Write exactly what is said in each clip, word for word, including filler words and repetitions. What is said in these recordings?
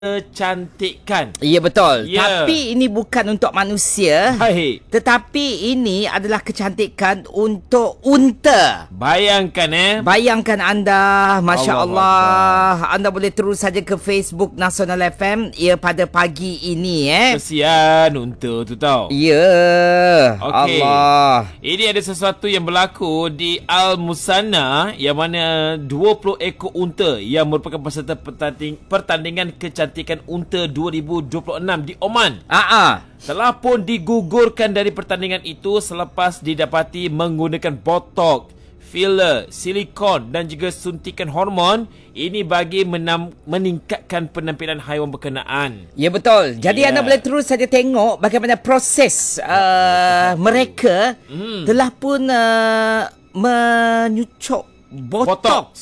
kecantikan. Ya, betul. Ya. Tapi ini bukan untuk manusia. Baik. Tetapi ini adalah kecantikan untuk unta. Bayangkan eh. Bayangkan anda, Masya Allah Allah, anda boleh terus saja ke Facebook Nasional F M ya pada pagi ini eh. Kesian unta tu tau. Ya. Okey. Allah. Ini ada sesuatu yang berlaku di Al-Musanna yang mana dua puluh ekor unta yang merupakan peserta pertanding, pertandingan kecantikan unta dua ribu dua puluh enam di Oman Ah ah. telah pun digugurkan dari pertandingan itu selepas didapati menggunakan botok, filler, silikon dan juga suntikan hormon. Ini bagi menam, meningkatkan penampilan haiwan berkenaan. Ya, betul. Jadi Ya. anda boleh terus saja tengok bagaimana proses uh, mereka Hmm. telah pun uh, menyucuk botox, Botox.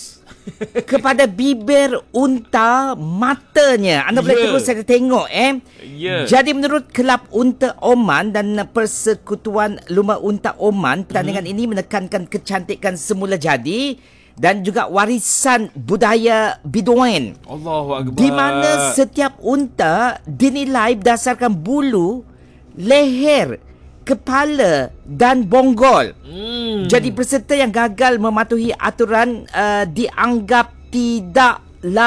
kepada bibir unta matanya. Anda boleh Ya. terus saja tengok eh. Ya. Jadi menurut Kelab Unta Oman dan Persekutuan Lumba Unta Oman, pertandingan hmm. ini menekankan kecantikan semula jadi dan juga warisan budaya Bedouin. Allahu Akbar. Di mana setiap unta dinilai berdasarkan bulu, leher, kepala dan bonggol. Hmm. Jadi peserta yang gagal mematuhi aturan uh, dianggap tidak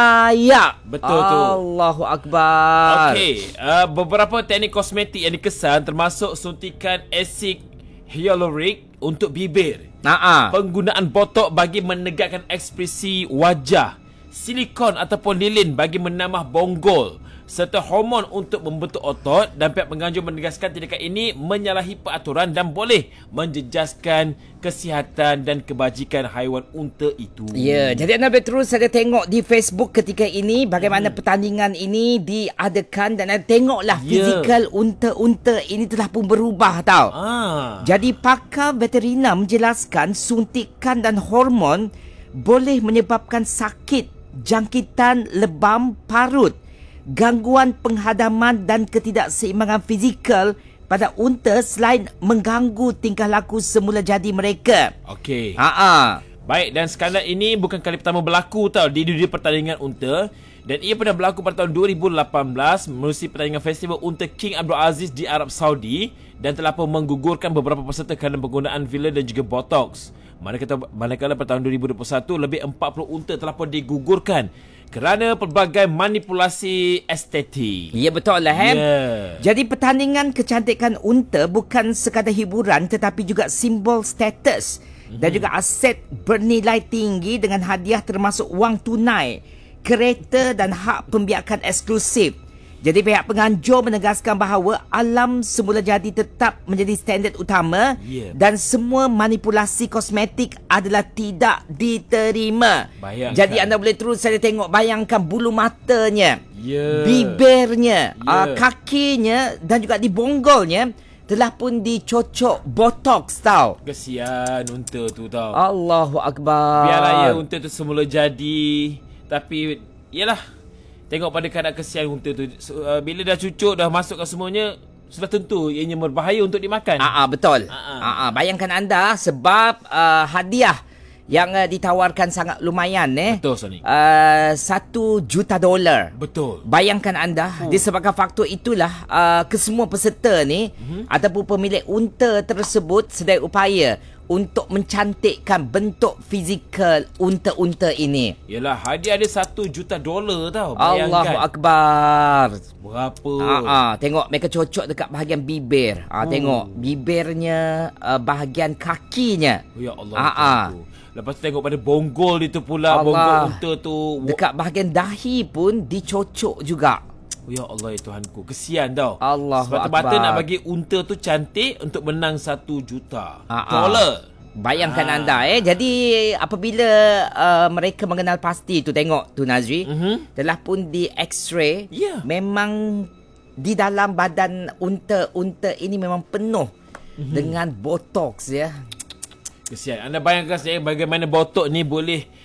layak. Betul tu. Allahu Akbar. Okey, uh, beberapa teknik kosmetik yang dikesan termasuk suntikan asid hyaluronic untuk bibir, Nah, penggunaan botok bagi menegakkan ekspresi wajah, silikon ataupun lilin bagi menambah bonggol, serta hormon untuk membentuk otot. Dan pihak penganjur menegaskan tindakan ini menyalahi peraturan dan boleh menjejaskan kesihatan dan kebajikan haiwan unta itu. Ya, jadi anda boleh terus saja tengok di Facebook ketika ini bagaimana hmm. pertandingan ini diadakan dan anda tengoklah Ya. fizikal unta-unta ini telah pun berubah tau. Ah. Jadi pakar veterina menjelaskan suntikan dan hormon boleh menyebabkan sakit, jangkitan lebam parut, gangguan penghadaman dan ketidakseimbangan fizikal pada unta selain mengganggu tingkah laku semula jadi mereka. Okey. Ha-ha. Baik, dan skandal ini bukan kali pertama berlaku tau di dunia pertandingan unta, dan ia pernah berlaku pada tahun dua ribu lapan belas menerusi pertandingan festival unta King Abdul Aziz di Arab Saudi dan telah pun menggugurkan beberapa peserta kerana penggunaan filler dan juga botox. Manakala, manakala pada tahun dua ribu dua puluh satu lebih empat puluh unta telah pun digugurkan kerana pelbagai manipulasi estetik. Ya, betul lah eh. Yeah. Jadi pertandingan kecantikan unta bukan sekadar hiburan tetapi juga simbol status mm-hmm. dan juga aset bernilai tinggi dengan hadiah termasuk wang tunai, kereta dan hak pembiakan eksklusif. Jadi pihak penganjur menegaskan bahawa alam semula jadi tetap menjadi standard utama Yeah. dan semua manipulasi kosmetik adalah tidak diterima. Bayangkan. Jadi anda boleh terus saja tengok, bayangkan bulu matanya, Yeah. bibirnya, Yeah. uh, kakinya dan juga di bonggolnya telah pun dicocok botox tau. Kesian unta tu tau. Allahu Akbar. Biarlah ya unta tu semula jadi, tapi yalah, tengok pada keadaan kesian unta tu. Uh, bila dah cucuk, dah masukkan semuanya, sudah tentu ianya berbahaya untuk dimakan. Ah, ah, betul. Ah, ah. Ah, ah, bayangkan anda sebab uh, hadiah yang uh, ditawarkan sangat lumayan eh. Betul, Sonic. Uh, satu juta dolar. Betul. Bayangkan anda, Oh. disebabkan faktor itulah uh, kesemua peserta ni Mhm. ataupun pemilik unta tersebut sedang upaya untuk mencantikkan bentuk fizikal unta-unta ini. Yalah, hadiah dia satu juta dolar tau. Allahu Bayangkan. Akbar. Berapa? Ah, ah, tengok mereka cocok dekat bahagian bibir. Ah, Oh. tengok bibirnya, uh, bahagian kakinya. Oh, ya Allah. Ah, ah. Tu. Lepas tu tengok pada bonggol dia tu pula. Allah. Bonggol unta tu. Dekat bahagian dahi pun dicocok juga. Oh, ya Allah, ya Tuhanku. Kesian tau. Allahu Semata-mata Akbar. nak bagi unta tu cantik untuk menang satu juta Ah, ah. dolar. Bayangkan Ah. anda eh. Jadi apabila uh, mereka mengenal pasti tu, tengok tu Nazri, Mhm. telah pun di x-ray. Ya. Memang di dalam badan unta-unta ini memang penuh Mhm. dengan botox ya. Kesian. Anda bayangkan saya bagaimana botok ni boleh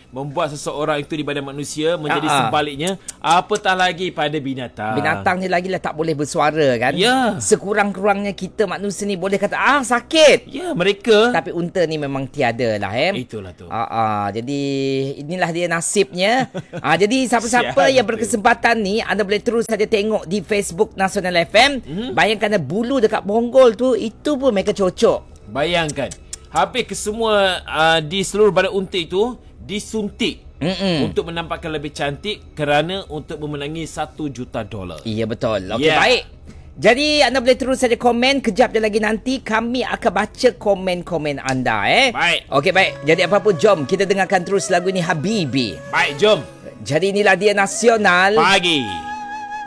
membuat seseorang itu di badan manusia menjadi Ha-ha. sebaliknya, apatah lagi pada binatang. Binatang ni lagilah tak boleh bersuara kan. Ya. Sekurang-kurangnya kita manusia ni boleh kata ah sakit. Ya, mereka. Tapi unta ni memang tiada lah eh. Itulah tu. Ah, ah, jadi inilah dia nasibnya. ah, jadi siapa-siapa Sial yang tu. berkesempatan ni, anda boleh terus saja tengok di Facebook Nasional F M. Hmm? Bayangkan ada bulu dekat bonggol tu, itu pun mereka cocok. Bayangkan, habis ke semua uh, di seluruh badan unta itu disuntik. Mm-mm. Untuk menampakkan lebih cantik kerana untuk memenangi satu juta dolar. Iya betul. Okey, Yeah. baik. Jadi anda boleh terus saja komen. Kejap je lagi nanti kami akan baca komen-komen anda eh. Baik. Okey, baik. Jadi apa pun jom kita dengarkan terus lagu ni Habibi. Baik, jom. Jadi inilah dia Nasional Pagi.